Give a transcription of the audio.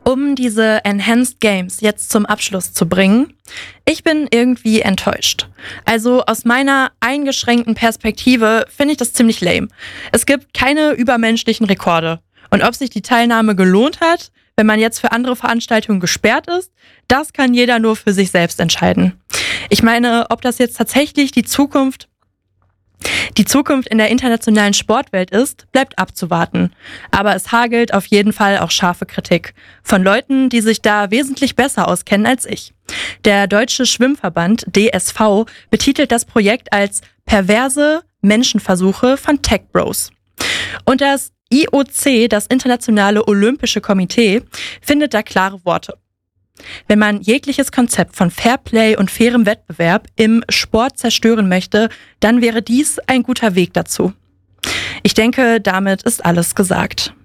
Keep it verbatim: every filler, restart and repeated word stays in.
Um diese Enhanced Games jetzt zum Abschluss zu bringen, ich bin irgendwie enttäuscht. Also aus meiner eingeschränkten Perspektive finde ich das ziemlich lame. Es gibt keine übermenschlichen Rekorde. Und ob sich die Teilnahme gelohnt hat, wenn man jetzt für andere Veranstaltungen gesperrt ist, das kann jeder nur für sich selbst entscheiden. Ich meine, ob das jetzt tatsächlich die Zukunft Die Zukunft in der internationalen Sportwelt ist, bleibt abzuwarten. Aber es hagelt auf jeden Fall auch scharfe Kritik von Leuten, die sich da wesentlich besser auskennen als ich. Der Deutsche Schwimmverband D S V betitelt das Projekt als perverse Menschenversuche von Tech Bros. Und das I O C, das Internationale Olympische Komitee, findet da klare Worte. Wenn man jegliches Konzept von Fairplay und fairem Wettbewerb im Sport zerstören möchte, dann wäre dies ein guter Weg dazu. Ich denke, damit ist alles gesagt.